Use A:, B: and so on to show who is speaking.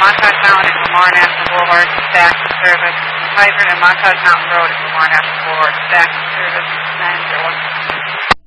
A: Montauk Mountain and Lamar National Boulevard to stack the service. Hydrant and Montauk Mountain Road at Lamar National Boulevard, stack the service 901.